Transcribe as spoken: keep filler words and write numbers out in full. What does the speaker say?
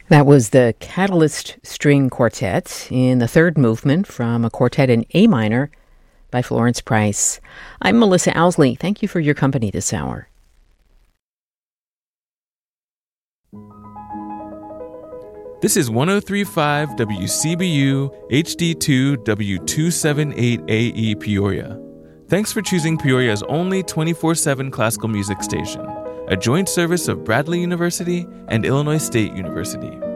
That was the Catalyst String Quartet in the third movement from a quartet in A minor by Florence Price. I'm Melissa Owsley. Thank you for your company this hour. This is one oh three point five W C B U H D two W two seventy-eight A E Peoria. Thanks for choosing Peoria's only twenty-four seven classical music station, a joint service of Bradley University and Illinois State University.